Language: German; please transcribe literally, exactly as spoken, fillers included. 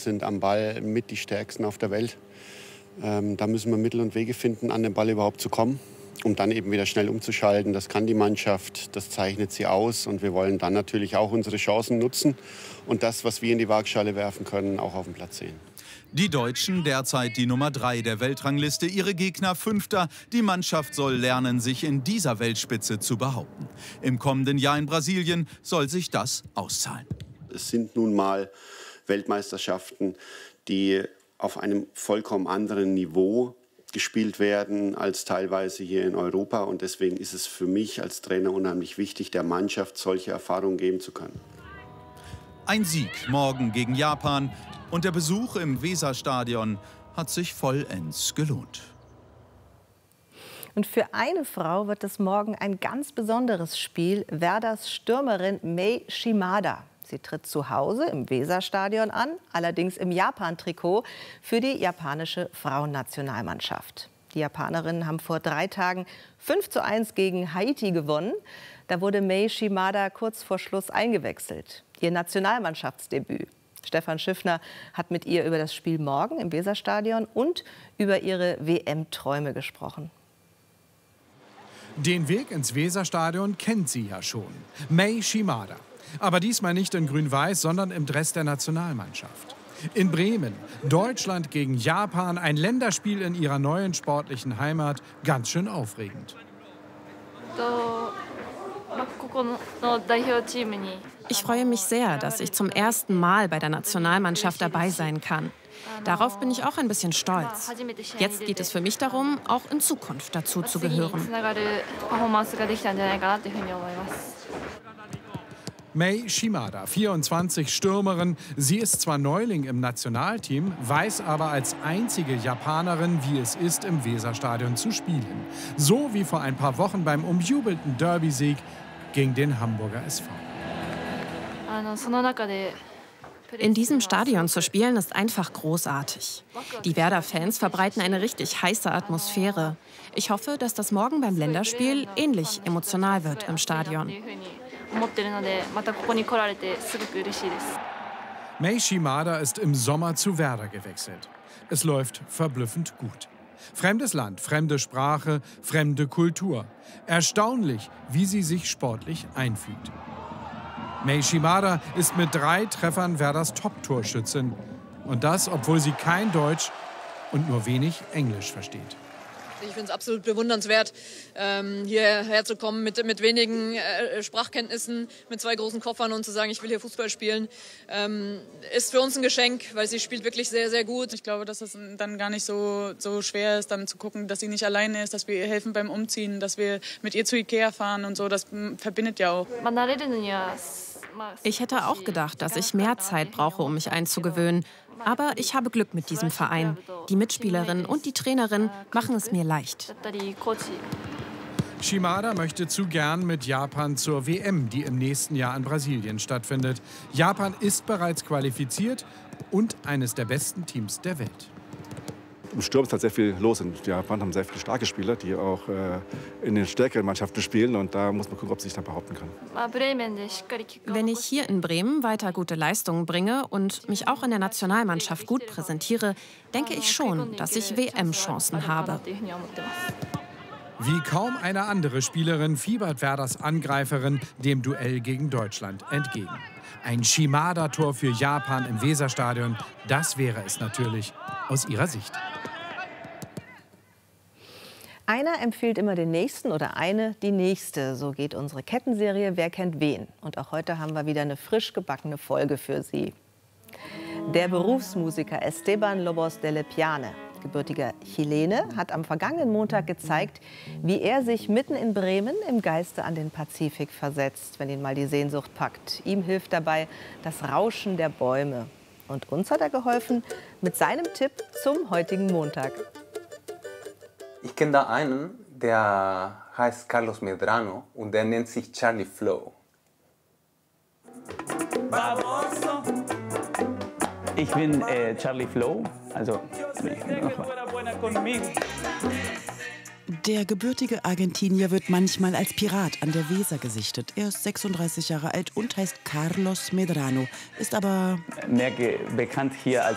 sind am Ball mit die Stärksten auf der Welt. Ähm, da müssen wir Mittel und Wege finden, an den Ball überhaupt zu kommen, um dann eben wieder schnell umzuschalten. Das kann die Mannschaft, das zeichnet sie aus. Und wir wollen dann natürlich auch unsere Chancen nutzen und das, was wir in die Waagschale werfen können, auch auf dem Platz sehen. Die Deutschen derzeit die Nummer drei der Weltrangliste, ihre Gegner Fünfter. Die Mannschaft soll lernen, sich in dieser Weltspitze zu behaupten. Im kommenden Jahr in Brasilien soll sich das auszahlen. Es sind nun mal Weltmeisterschaften, die auf einem vollkommen anderen Niveau gespielt werden als teilweise hier in Europa. Und deswegen ist es für mich als Trainer unheimlich wichtig, der Mannschaft solche Erfahrungen geben zu können. Ein Sieg morgen gegen Japan und der Besuch im Weserstadion hat sich vollends gelohnt. Und für eine Frau wird es morgen ein ganz besonderes Spiel. Werders Stürmerin Mei Shimada. Sie tritt zu Hause im Weserstadion an, allerdings im Japan-Trikot für die japanische Frauennationalmannschaft. Die Japanerinnen haben vor drei Tagen fünf zu eins gegen Haiti gewonnen. Da wurde Mei Shimada kurz vor Schluss eingewechselt. Ihr Nationalmannschaftsdebüt. Stefan Schiffner hat mit ihr über das Spiel morgen im Weserstadion und über ihre W M-Träume gesprochen. Den Weg ins Weserstadion kennt sie ja schon. Mei Shimada. Aber diesmal nicht in Grün-Weiß, sondern im Dress der Nationalmannschaft. In Bremen, Deutschland gegen Japan, ein Länderspiel in ihrer neuen sportlichen Heimat, ganz schön aufregend. Ich freue mich sehr, dass ich zum ersten Mal bei der Nationalmannschaft dabei sein kann. Darauf bin ich auch ein bisschen stolz. Jetzt geht es für mich darum, auch in Zukunft dazu zu gehören. Mei Shimada, vierundzwanzig, Stürmerin. Sie ist zwar Neuling im Nationalteam, weiß aber als einzige Japanerin, wie es ist, im Weserstadion zu spielen. So wie vor ein paar Wochen beim umjubelten Derby-Sieg gegen den Hamburger S V. In diesem Stadion zu spielen, ist einfach großartig. Die Werder-Fans verbreiten eine richtig heiße Atmosphäre. Ich hoffe, dass das morgen beim Länderspiel ähnlich emotional wird im Stadion. Mei Shimada ist im Sommer zu Werder gewechselt. Es läuft verblüffend gut. Fremdes Land, fremde Sprache, fremde Kultur. Erstaunlich, wie sie sich sportlich einfügt. Mei Shimada ist mit drei Treffern Werders Top-Torschützin. Und das, obwohl sie kein Deutsch und nur wenig Englisch versteht. Ich finde es absolut bewundernswert, ähm, hierher zu kommen mit, mit wenigen äh, Sprachkenntnissen, mit zwei großen Koffern und zu sagen, ich will hier Fußball spielen. Ähm, ist für uns ein Geschenk, weil sie spielt wirklich sehr, sehr gut. Ich glaube, dass es dann gar nicht so, so schwer ist, dann zu gucken, dass sie nicht alleine ist, dass wir ihr helfen beim Umziehen, dass wir mit ihr zu Ikea fahren und so. Das verbindet ja auch. Ich hätte auch gedacht, dass ich mehr Zeit brauche, um mich einzugewöhnen. Aber ich habe Glück mit diesem Verein. Die Mitspielerinnen und die Trainerin machen es mir leicht. Shimada möchte zu gern mit Japan zur W M, die im nächsten Jahr in Brasilien stattfindet. Japan ist bereits qualifiziert und eines der besten Teams der Welt. Im Sturm ist halt sehr viel los. In Japan haben sehr viele starke Spieler, die auch äh, in den stärkeren Mannschaften spielen. Und da muss man gucken, ob sie sich dann behaupten kann. Wenn ich hier in Bremen weiter gute Leistungen bringe und mich auch in der Nationalmannschaft gut präsentiere, denke ich schon, dass ich W M-Chancen habe. Wie kaum eine andere Spielerin fiebert Werders Angreiferin dem Duell gegen Deutschland entgegen. Ein Shimada-Tor für Japan im Weserstadion, das wäre es natürlich aus ihrer Sicht. Einer empfiehlt immer den Nächsten oder eine die Nächste. So geht unsere Kettenserie Wer kennt wen. Und auch heute haben wir wieder eine frisch gebackene Folge für Sie. Der Berufsmusiker Esteban Lobos de Lepiane, gebürtiger Chilene, hat am vergangenen Montag gezeigt, wie er sich mitten in Bremen im Geiste an den Pazifik versetzt, wenn ihn mal die Sehnsucht packt. Ihm hilft dabei das Rauschen der Bäume. Und uns hat er geholfen mit seinem Tipp zum heutigen Montag. Ich kenne da einen, der heißt Carlos Medrano und der nennt sich Charlie Flow. Ich bin äh, Charlie Flow, also Der gebürtige Argentinier wird manchmal als Pirat an der Weser gesichtet. Er ist sechsunddreißig Jahre alt und heißt Carlos Medrano, ist aber mehr bekannt hier als